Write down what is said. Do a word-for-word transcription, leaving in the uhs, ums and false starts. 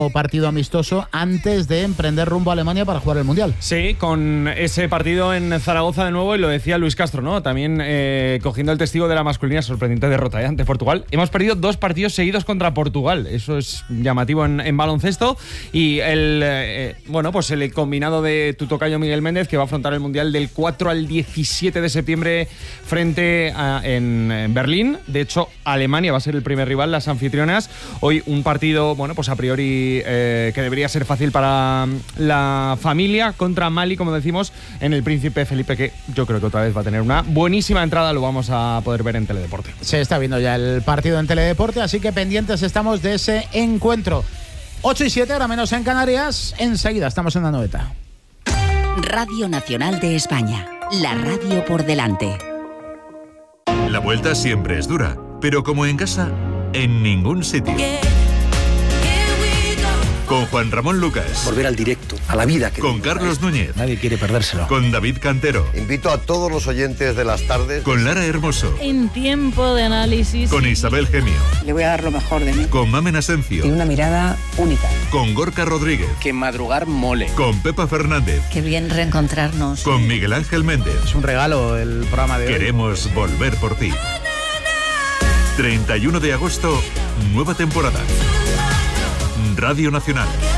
partido amistoso antes de emprender rumbo a Alemania para jugar el Mundial. Sí, con ese partido en Zaragoza de nuevo, y lo decía Luis Castro, ¿no? También eh, cogiendo el testigo de la masculina, sorprendente derrota ¿eh? ante Portugal. Hemos perdido dos partidos seguidos contra Portugal, eso es llamativo en, en baloncesto, y el eh, bueno, pues el combinado de tu tocayo Miguel Méndez, que va a afrontar el Mundial del cuatro al diecisiete de septiembre frente a en, en Berlín. De hecho, Alemania va a ser el primer rival, las anfitrionas. Hoy un partido, bueno, pues a priori Eh, que debería ser fácil para la familia, contra Mali, como decimos, en el Príncipe Felipe, que yo creo que otra vez va a tener una buenísima entrada. Lo vamos a poder ver en Teledeporte. Se está viendo ya el partido en Teledeporte, así que pendientes estamos de ese encuentro. ocho y siete, ahora menos en Canarias. Enseguida estamos en la noveta. Radio Nacional de España, la radio por delante. La vuelta siempre es dura, pero como en casa, en ningún sitio. Con Juan Ramón Lucas. Volver al directo, a la vida. Que con Carlos Núñez. Nadie quiere perdérselo. Con David Cantero. Invito a todos los oyentes de las tardes. Con Lara Hermoso. En tiempo de análisis. Con Isabel Gemio. Le voy a dar lo mejor de mí. Con Mamen Asencio. Tiene una mirada única. Con Gorka Rodríguez. Que madrugar mole. Con Pepa Fernández. Qué bien reencontrarnos. Con Miguel Ángel Méndez. Es un regalo el programa de hoy. Queremos volver por ti. treinta y uno de agosto, nueva temporada. Radio Nacional.